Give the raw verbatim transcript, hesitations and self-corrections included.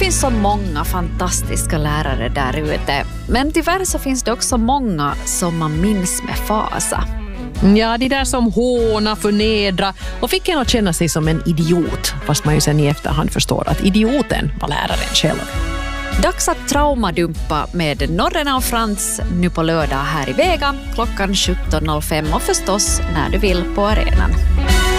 finns så många fantastiska lärare där ute. Men tyvärr så finns det också många som man minns med fasa. Ja, de där som håna, förnedra och fick en att känna sig som en idiot. Fast man ju sen i efterhand förstår att idioten var läraren själv. Dags att traumadumpa med Norrena och Frans nu på lördag här i Vega klockan sjutton noll fem och förstås när du vill på arenan.